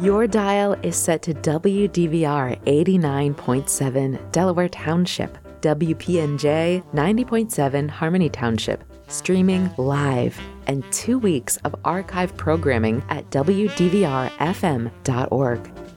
Your dial is set to WDVR 89.7 Delaware Township, WPNJ 90.7 Harmony Township, streaming live, and 2 weeks of archive programming at WDVRFM.org.